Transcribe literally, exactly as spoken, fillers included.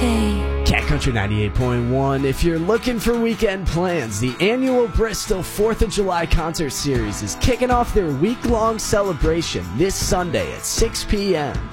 okay. Cat Country ninety-eight point one. If you're looking for weekend plans, the annual Bristol fourth of July Concert Series is kicking off their week-long celebration this Sunday at six p m